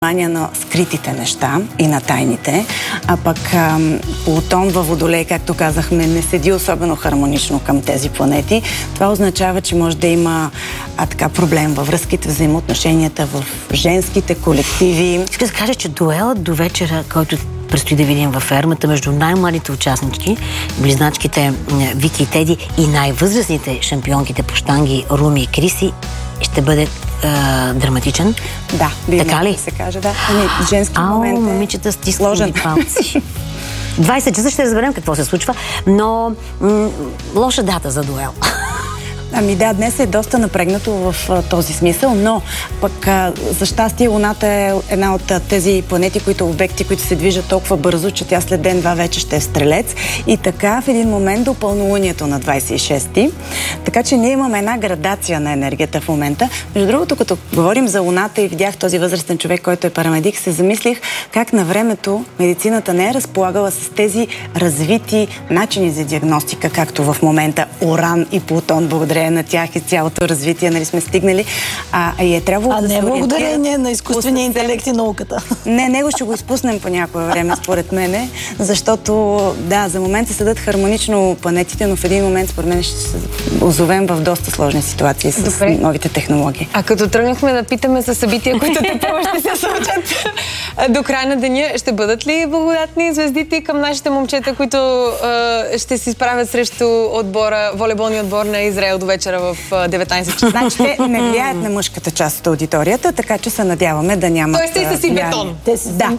внимание на скритите неща и на тайните, а пък Плутон във Водолей, както казахме, не седи особено хармонично към тези планети. Това означава, че може да има проблем във връзките, взаимоотношенията в женските колективи. Иска да кажа, че дуелът до вечера, който предстои да видим във фермата между най-младите участнички, близначките Вики и Теди и най-възрастните шампионките по щанги Руми и Криси, ще бъде драматичен. Да, така ли? Да се каже, да. Женски момент е момичета стискали палци. 20 часа ще разберем какво се случва, но лоша дата за дуел. Да, днес е доста напрегнато в този смисъл, но пък за щастие Луната е една от тези планети, обекти, които се движат толкова бързо, че тя след ден-два вече ще е Стрелец. И така в един момент до пълнолунието на 26-ти. Така че ние имаме една градация на енергията в момента. Между другото, като говорим за Луната и видях този възрастен човек, който е парамедик, се замислих как на времето медицината не е разполагала с тези развити начини за диагностика, както в момента Уран и Плутон, благодарение на тях и цялото развитие, сме стигнали. И е трябвало да се благодарение на изкуствения интелект и науката. Не, него ще го изпуснем по някое време, според мене, защото, за момента седат хармонично планетите, но в един момент, според мен, ще се озовем в доста сложни ситуации с новите технологии. А като тръгнахме да питаме за събития, които тепърва ще се случат до края на деня, ще бъдат ли благодатни звездите към нашите момчета, които ще се изправят срещу волейболния отбор на Израел до вечера в 19 часа? Значи те не влияят на мъжката част от аудиторията, така че се надяваме да нямат. Тоест те са си бетон. Те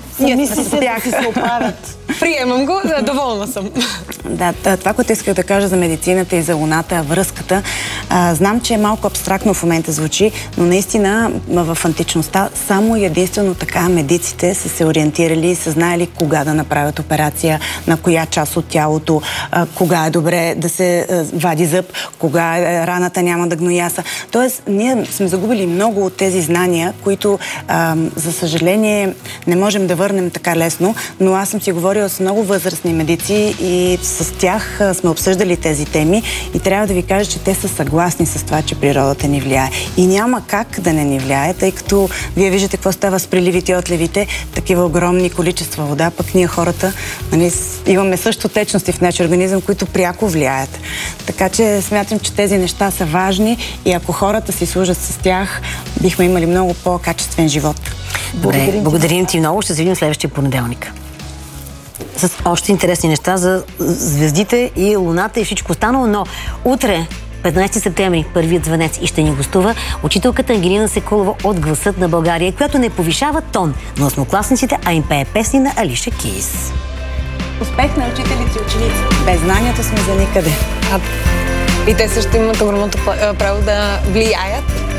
се оправят. Приемам го, доволна съм. Да, това, което исках да кажа за медицината и за Луната, връзката, знам, че е малко абстрактно в момента звучи, но наистина в античността само и единствено така медиците са се ориентирали и са знаели кога да направят операция, на коя част от тялото, кога е добре да се вади зъб, кога раната няма да гнояса. Тоест, ние сме загубили много от тези знания, които, за съжаление, не можем да върнем така лесно, но аз съм си говорила с много възрастни медици и с тях сме обсъждали тези теми и трябва да ви кажа, че те са съгласни с това, че природата ни влияе. И няма как да не ни влияе, тъй като вие виждате какво става с приливите и отливите, такива огромни количества вода, пък ние хората имаме също течности в нашия организъм, които пряко влияят. Така че смятам, че тези неща са важни и ако хората си служат с тях, бихме имали много по-качествен живот. Благодарим ти много. Ще се видим следващия понеделник с още интересни неща за звездите и Луната и всичко останало, но утре 15 септември, първият звънец и ще ни гостува учителката Ангелина Секулова от Гласът на България, която не повишава тон на осмокласниците, а им пее песни на Алиша Кейс. Успех на учителите и ученици. Без знанията сме за никъде. И те също имат огромното право да влияят